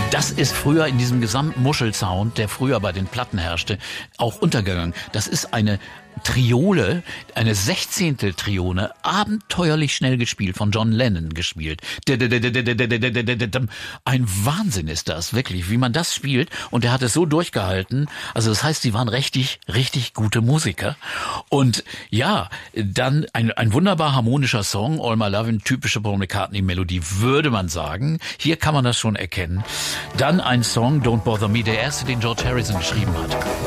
Das ist früher in diesem gesamten Muschelsound, der früher bei den Platten herrschte, auch untergegangen. Das ist eine Triole, eine Sechzehntel-Triole, abenteuerlich schnell gespielt, von John Lennon gespielt. Ein Wahnsinn ist das, wirklich, wie man das spielt. Und er hat es so durchgehalten. Also das heißt, sie waren richtig, richtig gute Musiker. Und ja, dann ein wunderbar harmonischer Song, All My Lovin', typische Paul McCartney-Melodie, würde man sagen. Hier kann man das schon erkennen. Dann ein Song, Don't Bother Me, der erste, den George Harrison geschrieben hat.